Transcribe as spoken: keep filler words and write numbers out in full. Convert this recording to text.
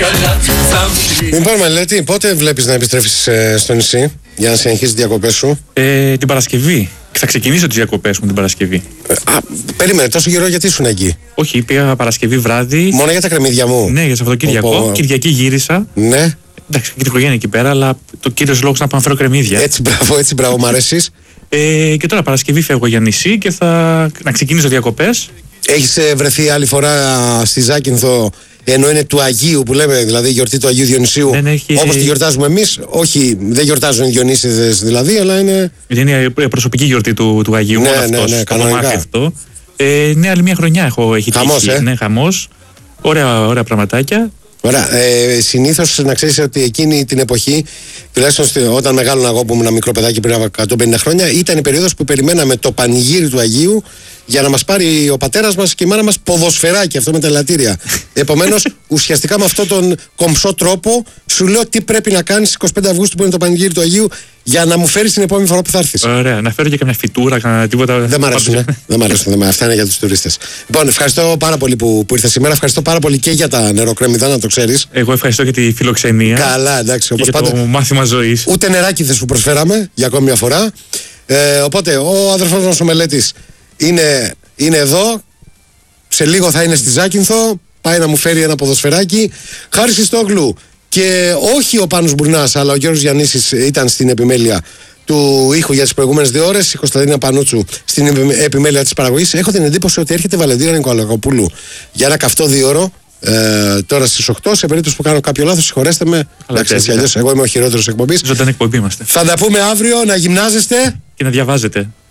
Λοιπόν, Μελέτη, πότε βλέπεις να επιστρέφεις ε, στο νησί για να συνεχίσεις τις διακοπές σου? Ε, την Παρασκευή. Θα ξεκινήσω τις διακοπές μου την Παρασκευή. Ε, α, περίμενε τόσο καιρό, γιατί ήσουν εκεί? Όχι, πήγα Παρασκευή βράδυ. Μόνο για τα κρεμμύδια μου? Ναι, για Σαββατοκύριακο. Οπό. Κυριακή γύρισα. Ναι. Εντάξει, και την οικογένεια εκεί πέρα, αλλά το κύριος λόγος να πάω να φέρω κρεμμύδια. Έτσι, μπράβο, έτσι, μπράβο, μ' αρέσεις. Ε, και τώρα Παρασκευή φεύγω για νησί και θα να ξεκινήσω διακοπές. Έχεις ε, βρεθεί άλλη φορά στη Ζάκυνθο, ενώ είναι του Αγίου που λέμε, δηλαδή η γιορτή του Αγίου Διονυσίου, Δεν έχει... όπως τη γιορτάζουμε εμείς? Όχι, δεν γιορτάζουν οι Διονύσιδες δηλαδή, αλλά είναι. Είναι η προσωπική γιορτή του, του Αγίου. Ναι, μόνο ναι, αυτός, ναι, το κανονικά. κομμάτι αυτό. Ε, ναι, άλλη μια χρονιά έχω, έχει Χαμός, τύχει. ε. Ναι, χαμός. Ωραία, ωραία πραγματάκια. Ωραία. Ε, συνήθως να ξέρεις ότι εκείνη την εποχή, τουλάχιστον όταν μεγάλωνα εγώ που ήμουν ένα μικρό παιδάκι πριν από εκατόν πενήντα χρόνια, ήταν η περίοδος που περιμέναμε το πανηγύρι του Αγίου για να μας πάρει ο πατέρας μας και η μάνα μας ποδοσφαιράκι, αυτό με τα ελαττήρια. Επομένως, ουσιαστικά με αυτόν τον κομψό τρόπο, σου λέω τι πρέπει να κάνεις είκοσι πέντε Αυγούστου που είναι το πανηγύρι του Αγίου για να μου φέρεις την επόμενη φορά που θα έρθεις. Ωραία, να φέρω και καμιά φυτούρα, κανένα τίποτα. Δεν μ' αρέσουν. ε. δεν μ' αρέσουν. Δεν μ' αυτά είναι για τους τουρίστες. Λοιπόν, ευχαριστώ πάρα πολύ που, που ήρθες σήμερα. Ευχαριστώ πάρα πολύ και για τα νεροκρέμιδα, να το ξέρεις. Εγώ ευχαριστώ για τη φιλοξενία. Καλά, εντάξει, όπως και πάντα. το μάθημα ζωής. Ούτε νεράκι δεν σου προσφέραμε για ακόμη μια φορά. Ε, οπότε ο αδερφός μας ο Μελέτης είναι, είναι εδώ. Σε λίγο θα είναι στη Ζάκυνθο. Πάει να μου φέρει ένα ποδοσφαιράκι. Χάρη Χριστόγλου και όχι ο Πάνος Μπουρνάς, αλλά ο Γιώργος Γιαννίσης ήταν στην επιμέλεια του ήχου για τις προηγούμενες δύο ώρες. Η Κωνσταντίνα Πανούτσου στην επιμέλεια της παραγωγής. Έχω την εντύπωση ότι έρχεται η Βαλεντίνα Νικολακοπούλου για ένα καυτό δίωρο. Ε, τώρα στις οκτώ, σε περίπτωση που κάνω κάποιο λάθος, συγχωρέστε με. Εντάξει, έτσι κι αλλιώς, εγώ είμαι ο χειρότερος εκπομπής. Ζωντανή εκπομπή είμαστε. Θα τα πούμε αύριο, να γυμνάζεστε Και να διαβάζετε.